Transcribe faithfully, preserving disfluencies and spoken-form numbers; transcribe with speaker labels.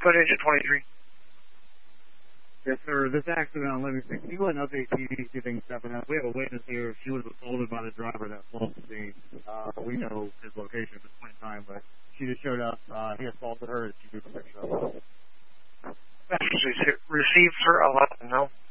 Speaker 1: footage at twenty-three.
Speaker 2: Yes, sir. This accident on Livingston, can you let an update T V see things stepping up? We have a witness here. She was assaulted by the driver that fled the scene. Uh, we know his location at this point in time, but she just showed up. Uh, he assaulted her, and she took a picture of her.
Speaker 1: Messages received for eleven, no?